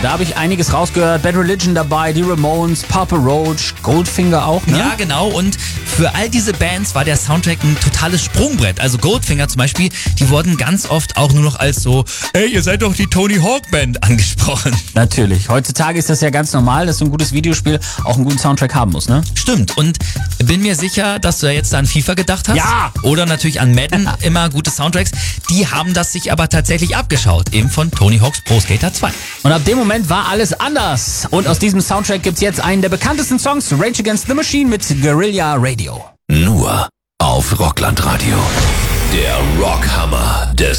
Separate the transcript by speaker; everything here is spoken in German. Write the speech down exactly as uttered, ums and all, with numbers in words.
Speaker 1: Da habe ich einiges rausgehört. Bad Religion dabei, die Ramones, Papa Roach, Goldfinger auch, ne?
Speaker 2: Ja, genau. Und für all diese Bands war der Soundtrack ein totales Sprungbrett. Also Goldfinger zum Beispiel, die wurden ganz oft auch nur noch als so, ey, ihr seid doch die Tony Hawk Band angesprochen.
Speaker 1: Natürlich. Heutzutage ist das ja ganz normal, dass so ein gutes Videospiel auch einen guten Soundtrack haben muss, ne?
Speaker 2: Stimmt. Und bin mir sicher, dass du ja jetzt an FIFA gedacht hast.
Speaker 1: Ja!
Speaker 2: Oder natürlich an Madden, immer gute Soundtracks. Die haben das sich aber tatsächlich abgeschaut. Eben von Tony Hawk's Pro Skater zwei.
Speaker 1: Und ab dem Moment war alles anders. Und aus diesem Soundtrack gibt's jetzt einen der bekanntesten Songs, Rage Against the Machine mit Guerilla Radio.
Speaker 3: Nur auf Rockland Radio. Der Rockhammer des